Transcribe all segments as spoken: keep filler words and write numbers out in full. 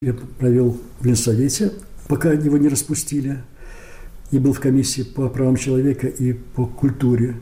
Я провел в Ленсовете, пока его не распустили, и был в комиссии по правам человека и по культуре.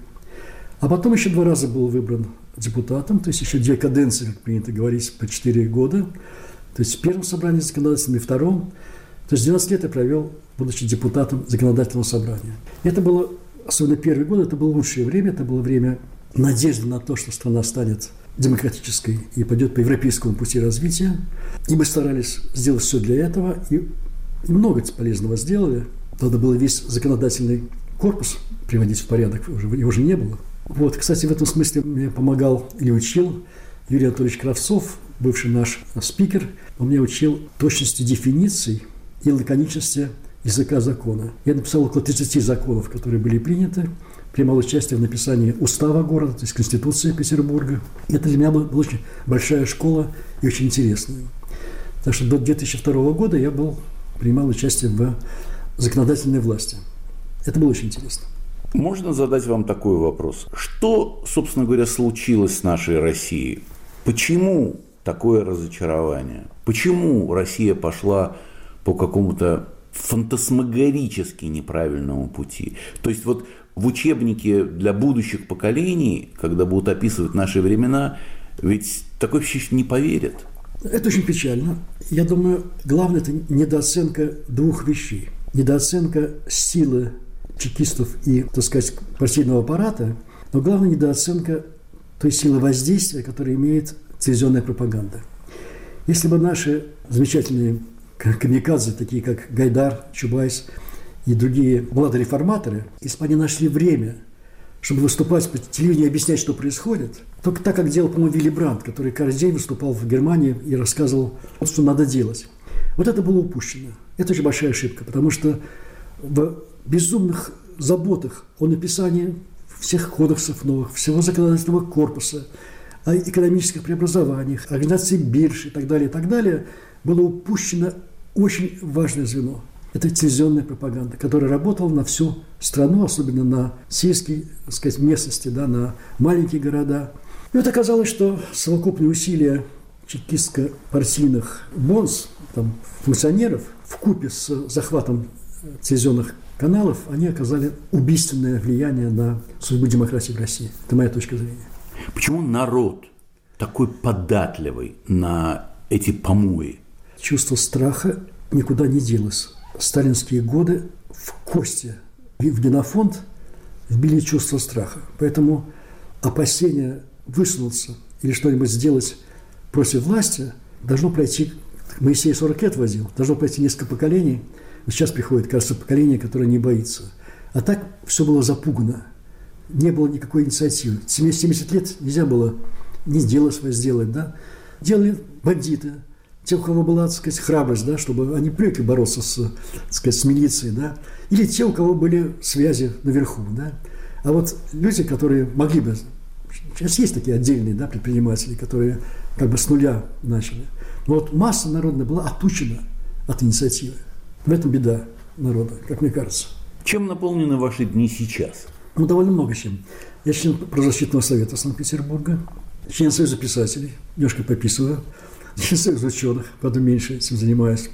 А потом еще два раза был выбран депутатом, то есть еще две каденции, как принято говорить, по четыре года. То есть в первом собрании законодательном и втором. То есть двенадцать лет я провел, будучи депутатом законодательного собрания. Это было, особенно первый год, это было лучшее время, это было время надежды на то, что страна станет демократической и пойдет по европейскому пути развития. И мы старались сделать все для этого, и много полезного сделали. Надо было весь законодательный корпус приводить в порядок, его уже не было. Вот, кстати, в этом смысле мне помогал или учил Юрий Анатольевич Кравцов, бывший наш спикер. Он меня учил точности дефиниций и лаконичности языка закона. Я написал около тридцати законов, которые были приняты. Принимал участие в написании устава города, то есть Конституции Петербурга. Это для меня была очень большая школа и очень интересная. Так что до две тысячи второго года я был, принимал участие в законодательной власти. Это было очень интересно. Можно задать вам такой вопрос? Что, собственно говоря, случилось с нашей Россией? Почему такое разочарование? Почему Россия пошла по какому-то фантасмагорически неправильному пути? То есть вот в учебнике для будущих поколений, когда будут описывать наши времена, ведь такой вообще не поверят. Это очень печально. Я думаю, главное – это недооценка двух вещей. Недооценка силы чекистов и, так сказать, партийного аппарата, но главное – недооценка той силы воздействия, которую имеет телевизионная пропаганда. Если бы наши замечательные камикадзе, такие как Гайдар, Чубайс и другие младореформаторы, если бы они нашли время, чтобы выступать по телевидению и объяснять, что происходит, только так, как делал, по-моему, Вилли Брандт, который каждый день выступал в Германии и рассказывал, что надо делать. Вот это было упущено. Это очень большая ошибка, потому что в безумных заботах о написании всех кодексов новых, всего законодательного корпуса, о экономических преобразованиях, организации бирж и так далее, и так далее, было упущено очень важное звено. Это телевизионная пропаганда, которая работала на всю страну, особенно на сельские, так сказать, местности, да, на маленькие города. И вот оказалось, что совокупные усилия чекистско-партийных бонс, там, функционеров, вкупе с захватом телевизионных каналов, они оказали убийственное влияние на судьбу демократии в России. Это моя точка зрения. Почему народ такой податливый на эти помои? Чувство страха никуда не делось. Сталинские годы в кости, в генофонд вбили чувство страха. Поэтому опасение высунуться или что-нибудь сделать против власти должно пройти, Моисей сорок лет возил, должно пройти несколько поколений. Сейчас приходит, кажется, поколение, которое не боится. А так все было запугано. Не было никакой инициативы. семьдесят лет нельзя было ни дело свое сделать, да. Делали бандиты, те, у кого была, так сказать, храбрость, да, чтобы они привыкли бороться с, так сказать, с милицией, да, или те, у кого были связи наверху, да. А вот люди, которые могли бы, сейчас есть такие отдельные, да, предприниматели, которые как бы с нуля начали, но вот масса народная была отучена от инициативы. В этом беда народа, как мне кажется. Чем наполнены ваши дни сейчас? Ну, довольно много чем. Я член правозащитного совета Санкт-Петербурга, член Союза писателей, немножко пописываю, член Союза ученых, правда, меньше этим занимаюсь.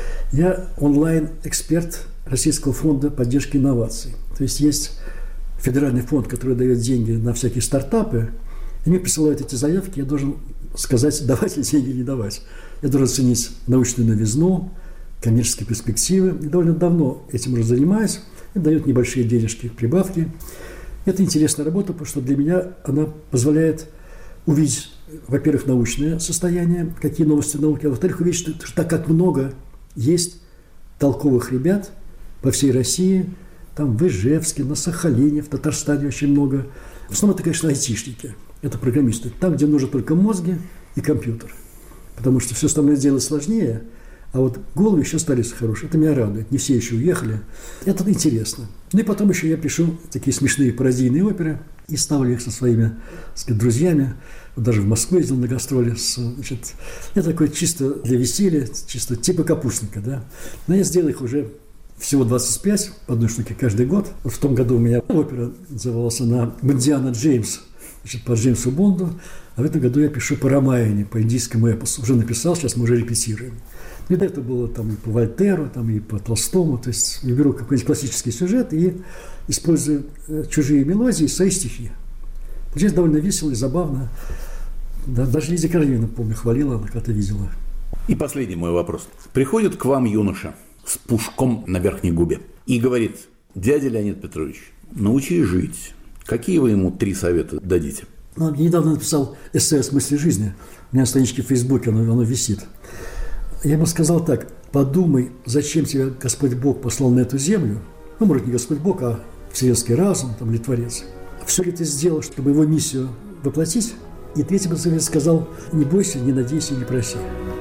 Я онлайн-эксперт Российского фонда поддержки инноваций. То есть есть федеральный фонд, который дает деньги на всякие стартапы, и мне присылают эти заявки, я должен сказать, давать ли деньги или не давать. Я должен оценить научную новизну, коммерческие перспективы. И довольно давно этим уже занимаюсь. И дают небольшие денежки, прибавки. Это интересная работа, потому что для меня она позволяет увидеть, во-первых, научное состояние, какие новости науки, а во-вторых, увидеть, что, что так как много есть толковых ребят по всей России, там в Ижевске, на Сахалине, в Татарстане очень много. В основном это, конечно, айтишники, это программисты. Там, где нужны только мозги и компьютер. Потому что все остальное делать сложнее, а вот головы еще остались хорошие. Это меня радует. Не все еще уехали. Это интересно. Ну и потом еще я пишу такие смешные пародийные оперы и ставлю их со своими, так сказать, друзьями. Вот даже в Москву ездил на гастроли. С, значит, это такое чисто для веселья, чисто типа капустника, да. Но я сделал их уже всего двадцать пять, по одной штуке каждый год. Вот в том году у меня опера называлась она «Бондиана Джеймс», значит, по Джеймсу Бонду. А в этом году я пишу по Рамаяне, по индийскому эпосу. Уже написал, сейчас мы уже репетируем. И до этого было там и по Вольтеру, там и по Толстому. То есть я беру какой-нибудь классический сюжет и использую чужие мелодии, свои стихи. Получается довольно весело и забавно. Да, даже Лидия Каролина, помню, хвалила, она когда-то видела. И последний мой вопрос. Приходит к вам юноша с пушком на верхней губе и говорит: дядя Леонид Петрович, научи жить. Какие вы ему три совета дадите? Ну, я недавно написал эссе о смысле жизни. У меня на страничке в Фейсбуке оно, оно висит. Я ему сказал так: подумай, зачем тебя Господь Бог послал на эту землю. Ну, может, не Господь Бог, а вселенский разум, там, или Творец. Все ли ты сделал, чтобы его миссию воплотить? И третий совет сказал: не бойся, не надейся, не проси.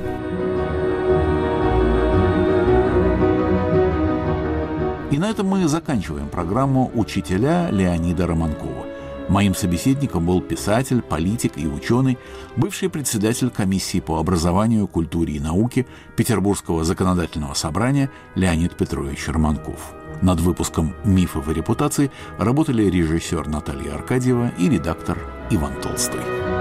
И на этом мы заканчиваем программу «Учителя» Леонида Романкова. Моим собеседником был писатель, политик и ученый, бывший председатель комиссии по образованию, культуре и науке Петербургского законодательного собрания Леонид Петрович Романков. Над выпуском «Мифов и репутации» работали режиссер Наталья Аркадьева и редактор Иван Толстой.